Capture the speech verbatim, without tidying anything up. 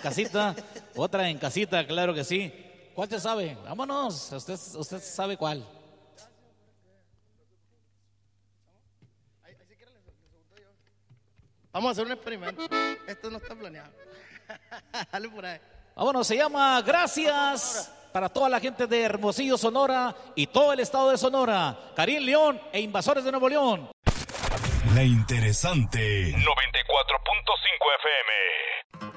casita, otra en casita, claro que sí. ¿Cuál se sabe? Vámonos, usted, usted sabe cuál. Vamos a hacer un experimento. Esto no está planeado. Dale por ahí. Vámonos, se llama Gracias para toda la gente de Hermosillo, Sonora y todo el estado de Sonora. Karim León e Invasores de Nuevo León. La interesante noventa y cuatro punto cinco F M.